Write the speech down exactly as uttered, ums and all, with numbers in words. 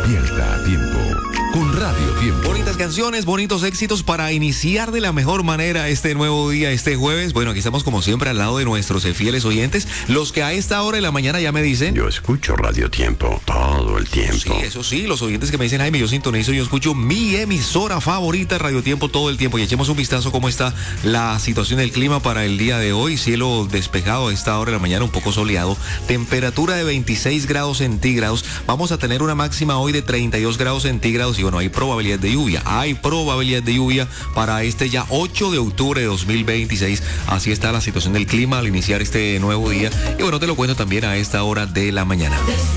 Despierta a tiempo con Radio Tiempo. Bonitas canciones, bonitos éxitos para iniciar de la mejor manera este nuevo día, este jueves. Bueno, aquí estamos como siempre al lado de nuestros fieles oyentes, los que a esta hora de la mañana ya me dicen... Yo escucho Radio Tiempo todo el tiempo. Sí, eso sí, los oyentes que me dicen, Jaime, yo sintonizo, yo escucho mi emisora favorita, Radio Tiempo, todo el tiempo. Y echemos un vistazo cómo está la situación del clima para el día de hoy. Cielo despejado a esta hora de la mañana, un poco soleado. Temperatura de veintiséis grados centígrados. Vamos a tener una máxima hoy de treinta y dos grados centígrados. Y bueno, hay probabilidad de lluvia. Hay probabilidad de lluvia para este ya ocho de octubre de dos mil veintiséis. Así está la situación del clima al iniciar este nuevo día. Y bueno, te lo cuento también a esta hora de la mañana.